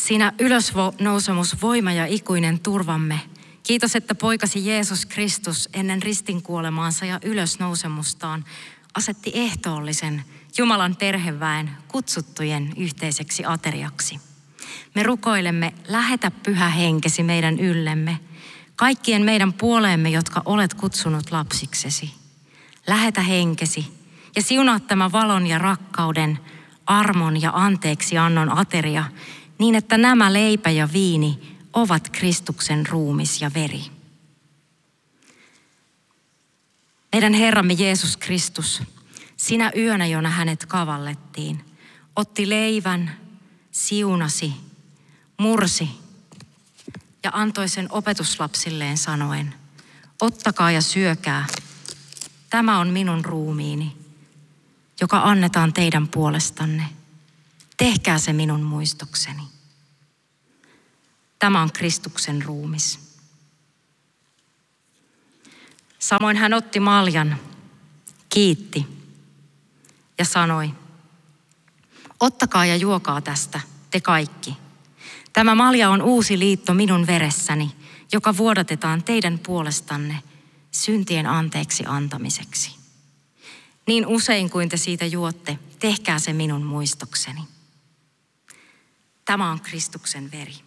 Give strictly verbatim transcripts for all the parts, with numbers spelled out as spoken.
Sinä ylösnousemus, voima ja ikuinen turvamme. Kiitos, että poikasi Jeesus Kristus ennen ristinkuolemaansa ja ylösnousemustaan asetti ehtoollisen Jumalan perheväen kutsuttujen yhteiseksi ateriaksi. Me rukoilemme, lähetä Pyhä Henkesi meidän yllemme, kaikkien meidän puoleemme, jotka olet kutsunut lapsiksesi. Lähetä Henkesi ja siunaa tämä valon ja rakkauden, armon ja anteeksiannon ateria, niin että nämä leipä ja viini ovat Kristuksen ruumis ja veri. Meidän Herramme Jeesus Kristus, sinä yönä, jona hänet kavallettiin, otti leivän, siunasi, mursi ja antoi sen opetuslapsilleen sanoen, ottakaa ja syökää, tämä on minun ruumiini, joka annetaan teidän puolestanne. Tehkää se minun muistokseni. Tämä on Kristuksen ruumis. Samoin hän otti maljan, kiitti ja sanoi, ottakaa ja juokaa tästä, te kaikki. Tämä malja on uusi liitto minun veressäni, joka vuodatetaan teidän puolestanne syntien anteeksi antamiseksi. Niin usein kuin te siitä juotte, tehkää se minun muistokseni. Tämä on Kristuksen veri.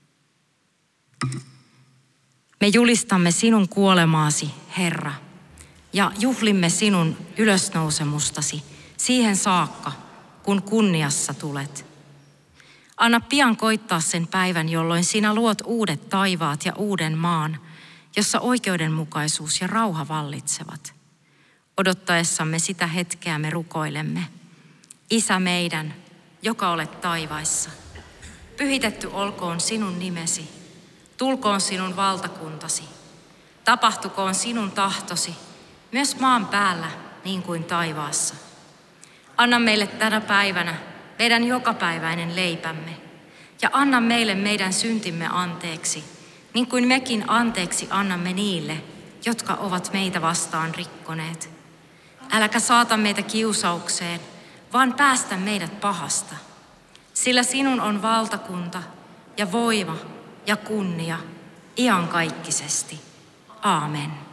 Me julistamme sinun kuolemaasi, Herra, ja juhlimme sinun ylösnousemustasi siihen saakka, kun kunniassa tulet. Anna pian koittaa sen päivän, jolloin sinä luot uudet taivaat ja uuden maan, jossa oikeudenmukaisuus ja rauha vallitsevat. Odottaessamme sitä hetkeä me rukoilemme. Isä meidän, joka olet taivaissa, pyhitetty olkoon sinun nimesi, tulkoon sinun valtakuntasi, tapahtukoon sinun tahtosi, myös maan päällä niin kuin taivaassa. Anna meille tänä päivänä meidän jokapäiväinen leipämme ja anna meille meidän syntimme anteeksi, niin kuin mekin anteeksi annamme niille, jotka ovat meitä vastaan rikkoneet. Äläkä saata meitä kiusaukseen, vaan päästä meidät pahasta. Sillä sinun on valtakunta ja voima ja kunnia iankaikkisesti. Aamen.